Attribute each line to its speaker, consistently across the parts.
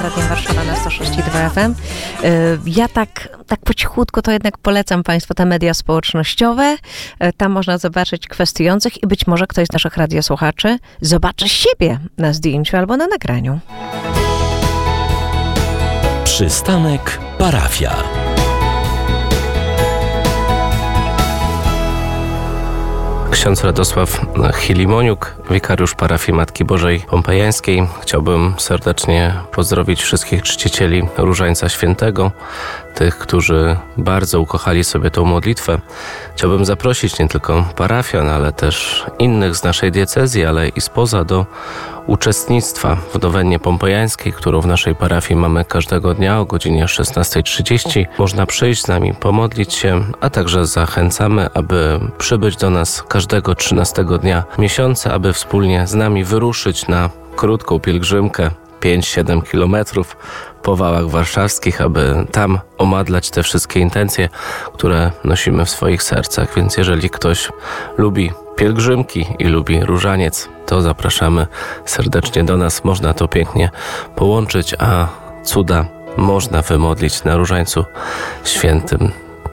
Speaker 1: Radiem Warszawa na 106,2 FM. Ja tak po cichutku to jednak polecam Państwu te media społecznościowe. Tam można zobaczyć kwestionujących i być może ktoś z naszych radiosłuchaczy zobaczy siebie na zdjęciu albo na nagraniu.
Speaker 2: Przystanek Parafia.
Speaker 3: Ksiądz Radosław Chilimoniuk, wikariusz parafii Matki Bożej Pompejańskiej. Chciałbym serdecznie pozdrowić wszystkich czcicieli Różańca Świętego, tych, którzy bardzo ukochali sobie tą modlitwę. Chciałbym zaprosić nie tylko parafian, ale też innych z naszej diecezji, ale i spoza do uczestnictwa w nowennie pompejańskiej, którą w naszej parafii mamy każdego dnia o godzinie 16:30. Można przyjść z nami, pomodlić się, a także zachęcamy, aby przybyć do nas każdego 13 dnia miesiąca, aby wspólnie z nami wyruszyć na krótką pielgrzymkę 5-7 kilometrów po wałach warszawskich, aby tam omadlać te wszystkie intencje, które nosimy w swoich sercach. Więc jeżeli ktoś lubi pielgrzymki i lubi różaniec, to zapraszamy serdecznie do nas. Można to pięknie połączyć, a cuda można wymodlić na Różańcu Świętym.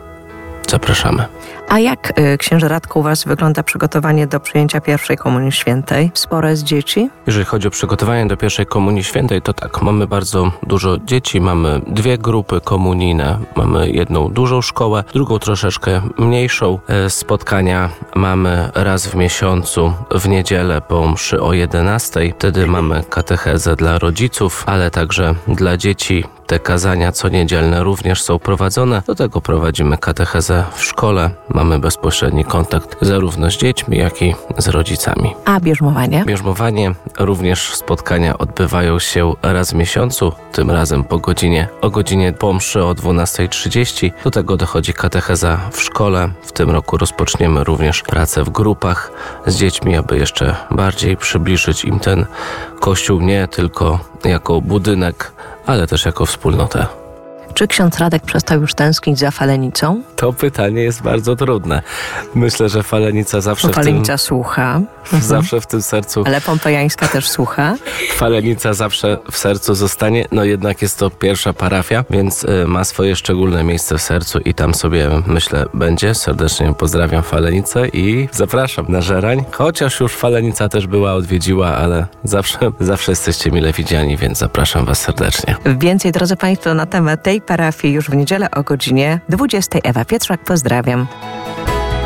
Speaker 3: Zapraszamy.
Speaker 1: A jak, księże Radku, u Was wygląda przygotowanie do przyjęcia pierwszej Komunii Świętej? Sporo jest dzieci?
Speaker 3: Jeżeli chodzi o przygotowanie do pierwszej Komunii Świętej, to tak, mamy bardzo dużo dzieci, mamy 2 grupy komunijne, mamy jedną dużą szkołę, drugą troszeczkę mniejszą. Spotkania mamy raz w miesiącu w niedzielę po mszy o 11:00. Wtedy mamy katechezę dla rodziców, ale także dla dzieci. Te kazania coniedzielne również są prowadzone. Do tego prowadzimy katechezę w szkole. Mamy bezpośredni kontakt zarówno z dziećmi, jak i z rodzicami.
Speaker 1: A bierzmowanie?
Speaker 3: Bierzmowanie, również spotkania odbywają się raz w miesiącu, tym razem o godzinie po mszy o 12:30. Do tego dochodzi katecheza w szkole. W tym roku rozpoczniemy również pracę w grupach z dziećmi, aby jeszcze bardziej przybliżyć im ten kościół nie tylko jako budynek, ale też jako wspólnotę.
Speaker 1: Czy ksiądz Radek przestał już tęsknić za Falenicą?
Speaker 3: To pytanie jest bardzo trudne. Myślę, że Falenica zawsze
Speaker 1: słucha.
Speaker 3: Zawsze w tym sercu.
Speaker 1: Ale pompejańska też słucha.
Speaker 3: Falenica zawsze w sercu zostanie. No jednak jest to pierwsza parafia, więc ma swoje szczególne miejsce w sercu i tam sobie, myślę, będzie. Serdecznie pozdrawiam Falenicę i zapraszam na Żerań. Chociaż już Falenica też odwiedziła, ale zawsze jesteście mile widziani, więc zapraszam Was serdecznie.
Speaker 1: Więcej, drodzy Państwo, na temat tej parafii już w niedzielę o godzinie 20:00. Ewa Pietrzak, pozdrawiam.